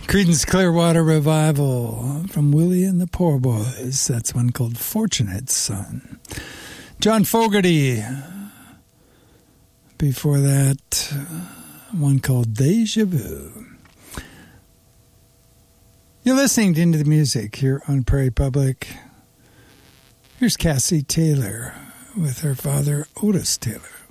Creedence Clearwater Revival from Willie and the Poor Boys. That's one called Fortunate Son. John Fogerty. Before that, one called Deja Vu. You're listening to Into the Music here on Prairie Public. Here's Cassie Taylor with her father, Otis Taylor.